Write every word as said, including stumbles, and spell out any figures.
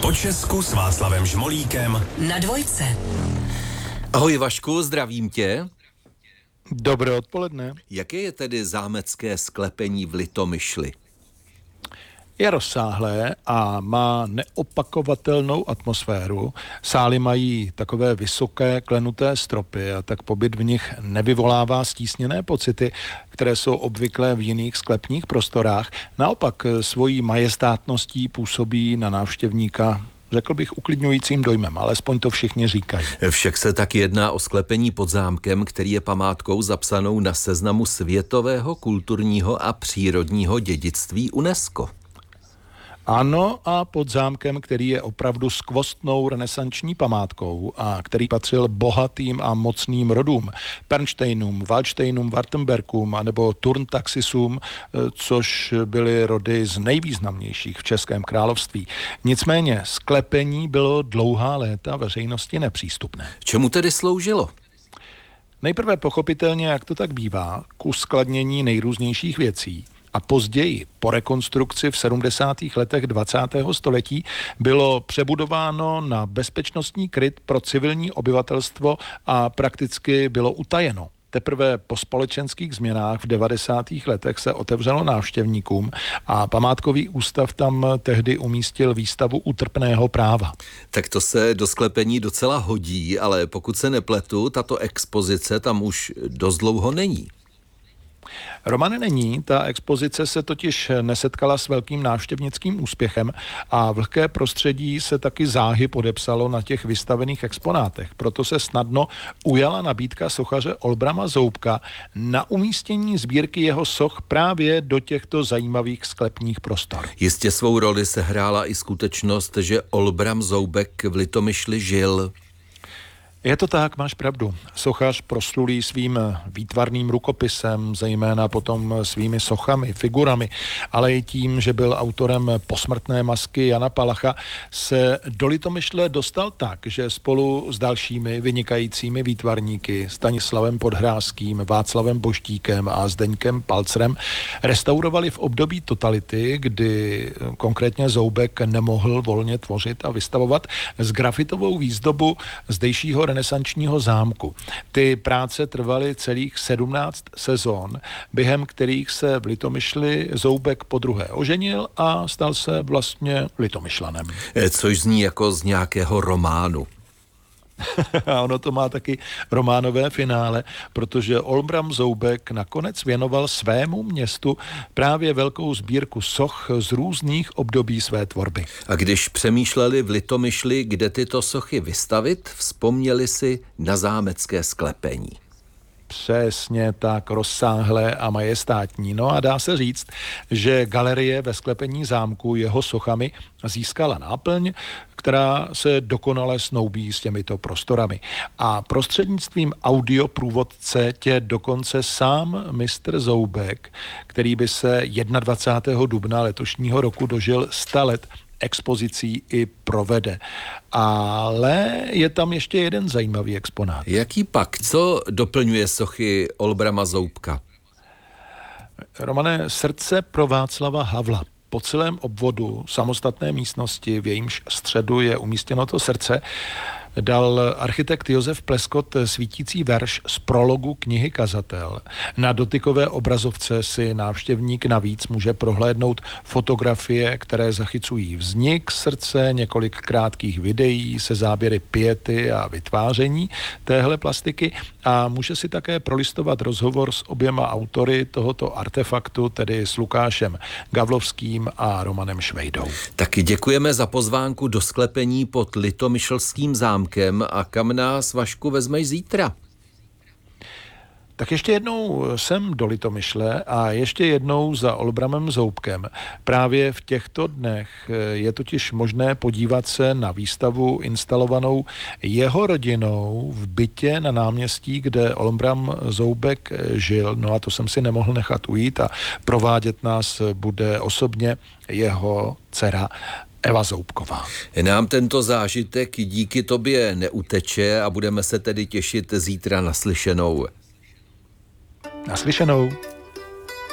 O Česku s Václavem Žmolíkem na Dvojce. Ahoj Vašku, zdravím tě. Dobré odpoledne. Jaké je tedy zámecké sklepení v Litomyšli? Je rozsáhlé a má neopakovatelnou atmosféru. Sály mají takové vysoké klenuté stropy a tak pobyt v nich nevyvolává stísněné pocity, které jsou obvyklé v jiných sklepních prostorách. Naopak svojí majestátností působí na návštěvníka, řekl bych, uklidňujícím dojmem, alespoň to všichni říkají. Však se tak jedná o sklepení pod zámkem, který je památkou zapsanou na seznamu světového kulturního a přírodního dědictví UNESCO. Ano, a pod zámkem, který je opravdu skvostnou renesanční památkou a který patřil bohatým a mocným rodům. Pernštejnům, Valdštejnům, Wartenbergům anebo Turntaxisům, což byly rody z nejvýznamnějších v Českém království. Nicméně sklepení bylo dlouhá léta veřejnosti nepřístupné. Čemu tedy sloužilo? Nejprve pochopitelně, jak to tak bývá, k uskladnění nejrůznějších věcí. A později, po rekonstrukci v sedmdesátých letech dvacátého století, bylo přebudováno na bezpečnostní kryt pro civilní obyvatelstvo a prakticky bylo utajeno. Teprve po společenských změnách v devadesátých letech se otevřelo návštěvníkům a památkový ústav tam tehdy umístil výstavu utrpného práva. Tak to se do sklepení docela hodí, ale pokud se nepletu, tato expozice tam už dost dlouho není. Romane, není, ta expozice se totiž nesetkala s velkým návštěvnickým úspěchem a vlhké prostředí se taky záhy podepsalo na těch vystavených exponátech. Proto se snadno ujala nabídka sochaře Olbrama Zoubka na umístění sbírky jeho soch právě do těchto zajímavých sklepních prostor. Jistě svou roli sehrála i skutečnost, že Olbram Zoubek v Litomyšli žil. Je to tak, máš pravdu. Sochař proslulý svým výtvarným rukopisem, zejména potom svými sochami, figurami, ale i tím, že byl autorem posmrtné masky Jana Palacha, se do Litomyšle dostal tak, že spolu s dalšími vynikajícími výtvarníky Stanislavem Podhrázkým, Václavem Boštíkem a Zdeňkem Palcrem restaurovali v období totality, kdy konkrétně Zoubek nemohl volně tvořit a vystavovat, s grafitovou výzdobu zdejšího renesančního zámku. Ty práce trvaly celých sedmnáct sezon, během kterých se v Litomyšli Zoubek podruhé oženil a stal se vlastně Litomyšlanem. Což zní jako z nějakého románu. A ono to má taky románové finále, protože Olbram Zoubek nakonec věnoval svému městu právě velkou sbírku soch z různých období své tvorby. A když přemýšleli v Litomyšli, kde tyto sochy vystavit, vzpomněli si na zámecké sklepení. Přesně tak, rozsáhlé a majestátní. No a dá se říct, že galerie ve sklepení zámku jeho sochami získala náplň, která se dokonale snoubí s těmito prostorami. A prostřednictvím audioprůvodce tě dokonce sám mistr Zoubek, který by se dvacátého prvního dubna letošního roku dožil sta let, expozicí i provede. Ale je tam ještě jeden zajímavý exponát. Jaký pak? Co doplňuje sochy Olbrama Zoubka? Romane, srdce pro Václava Havla. Po celém obvodu samostatné místnosti, v jejímž středu je umístěno to srdce, dal architekt Josef Pleskot svítící verš z prologu knihy Kazatel. Na dotykové obrazovce si návštěvník navíc může prohlédnout fotografie, které zachycují vznik srdce, několik krátkých videí se záběry piety a vytváření téhle plastiky a může si také prolistovat rozhovor s oběma autory tohoto artefaktu, tedy s Lukášem Gavlovským a Romanem Švejdou. Taky děkujeme za pozvánku do sklepení pod Litomyšlským zámkem. A kam nás, Vašku, vezmeš zítra? Tak ještě jednou jsem do Litomyšle a ještě jednou za Olbramem Zoubkem. Právě v těchto dnech je totiž možné podívat se na výstavu instalovanou jeho rodinou v bytě na náměstí, kde Olbram Zoubek žil. No a to jsem si nemohl nechat ujít a provádět nás bude osobně jeho dcera Eva Zoubková. Nám tento zážitek díky tobě neuteče a budeme se tedy těšit zítra naslyšenou. Naslyšenou.